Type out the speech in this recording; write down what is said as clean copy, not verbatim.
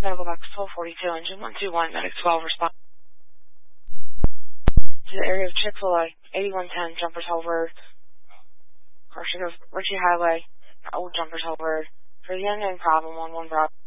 Medical box 1242, engine 121, medic 12, respond to the area of Chick-fil-A, 8110, Jumpers Hill Road, Carson of Ritchie Highway, Old Jumpers Hill Road. For the unknown problem, 11 Bravo.